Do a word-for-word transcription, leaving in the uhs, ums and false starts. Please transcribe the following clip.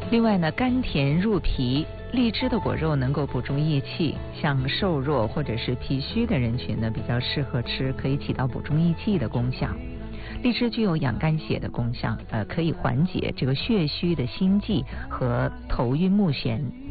另外呢，甘甜入脾，荔枝的果肉能够补充益气，像瘦弱或者是脾虚的人群呢，比较适合吃，可以起到补充益气的功效。荔枝具有养肝血的功效，呃，可以缓解这个血虚的心悸和头晕目眩。